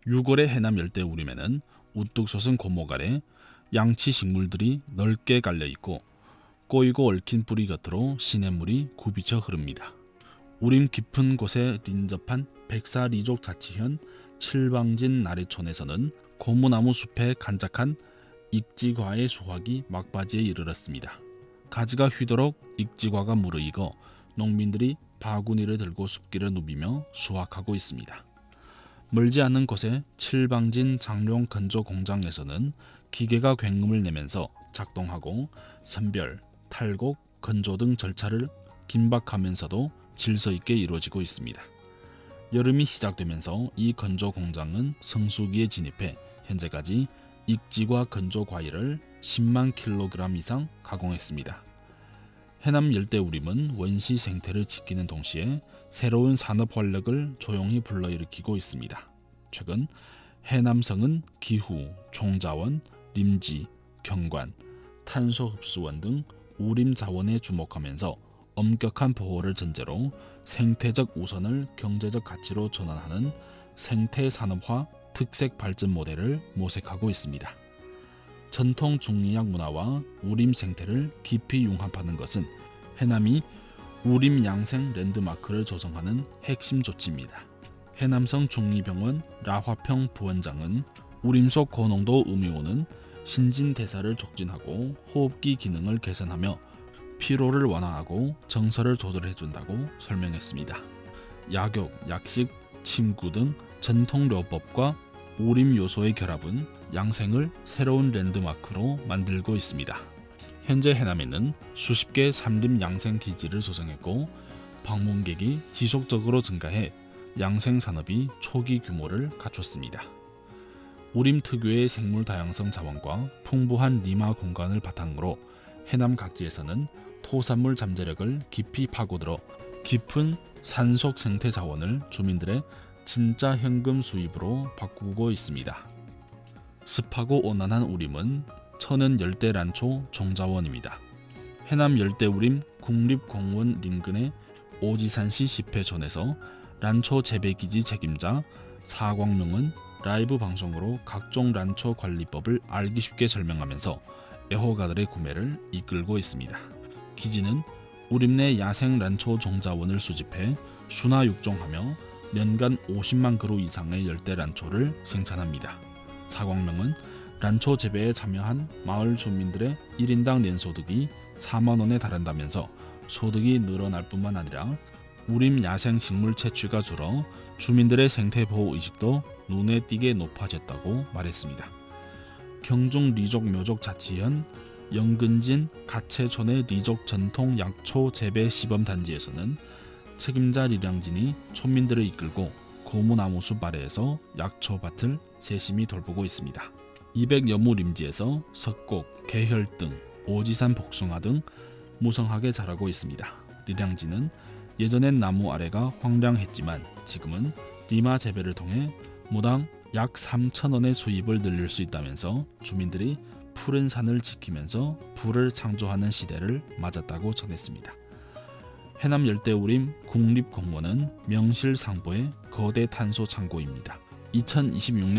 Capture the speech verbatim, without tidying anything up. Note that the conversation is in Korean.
유골의 해남 열대우림에는 우뚝 솟은 고목 아래 양치 식물들이 넓게 깔려있고 꼬이고 얽힌 뿌리 곁으로 시냇물이 굽이쳐 흐릅니다. 우림 깊은 곳에 인접한 백사리족 자치현 칠방진 나래촌에서는 고무나무 숲에 간작한 익지과의 수확이 막바지에 이르렀습니다. 가지가 휘도록 익지과가 무르익어 농민들이 바구니를 들고 숲길을 누비며 수확하고 있습니다. 멀지 않은 곳의 칠방진 장룡 건조 공장에서는 기계가 굉음을 내면서 작동하고 선별, 탈곡, 건조 등 절차를 긴박하면서도 질서 있게 이루어지고 있습니다. 여름이 시작되면서 이 건조 공장은 성수기에 진입해 현재까지 익지과 건조 과일을 십만 킬로그램 이상 가공했습니다. 해남 열대우림은 원시 생태를 지키는 동시에 새로운 산업 활력을 조용히 불러일으키고 있습니다. 최근 해남성은 기후, 총자원, 림지, 경관, 탄소 흡수원 등 우림 자원에 주목하면서 엄격한 보호를 전제로 생태적 우선을 경제적 가치로 전환하는 생태산업화 특색 발전 모델을 모색하고 있습니다. 전통 중리학 문화와 우림 생태를 깊이 융합하는 것은 해남이 우림 양생 랜드마크를 조성하는 핵심 조치입니다. 해남성 중리병원 라화평 부원장은 우림 속 고농도 음이온은 신진대사를 촉진하고 호흡기 기능을 개선하며 피로를 완화하고 정서를 조절해준다고 설명했습니다. 약욕, 약식, 침구 등 전통요법과 우림 요소의 결합은 양생을 새로운 랜드마크로 만들고 있습니다. 현재 해남에는 수십 개 삼림 양생 기지를 조성했고 방문객이 지속적으로 증가해 양생 산업이 초기 규모를 갖췄습니다. 우림 특유의 생물 다양성 자원과 풍부한 리마 공간을 바탕으로 해남 각지에서는 토산물 잠재력을 깊이 파고들어 깊은 산속 생태 자원을 주민들의 진짜 현금 수입으로 바꾸고 있습니다. 습하고 온난한 우림은 천연 열대란초 종자원입니다. 해남 열대우림 국립공원 인근의 오지산시 십 회촌에서 란초 재배기지 책임자 사광명은 라이브 방송으로 각종 란초 관리법을 알기 쉽게 설명하면서 애호가들의 구매를 이끌고 있습니다. 기지는 우림 내 야생 란초 종자원을 수집해 순화 육종하며 년간 오십만 그루 이상의 열대 란초를 생산합니다. 사광명은 란초 재배에 참여한 마을 주민들의 일 인당年소득이 사만 원에 달한다면서 소득이 늘어날 뿐만 아니라 우림 야생 식물 채취가 줄어 주민들의 생태보호 의식도 눈에 띄게 높아졌다고 말했습니다. 경중 리족 묘족 자치현 영근진 가채촌의 리족 전통 약초 재배 시범 단지에서는 책임자 리량진이 촌민들을 이끌고 고무나무숲 아래에서 약초밭을 세심히 돌보고 있습니다. 이백여 무 림지에서 석곡, 개혈등, 오지산 복숭아 등 무성하게 자라고 있습니다. 리량진은 예전엔 나무 아래가 황량했지만 지금은 리마 재배를 통해 무당 약 삼천 원의 수입을 늘릴 수 있다면서 주민들이 푸른 산을 지키면서 부를 창조하는 시대를 맞았다고 전했습니다. 해남 열대우림 국립공원은 명실상부의 거대 탄소 창고입니다. 이천이십육 년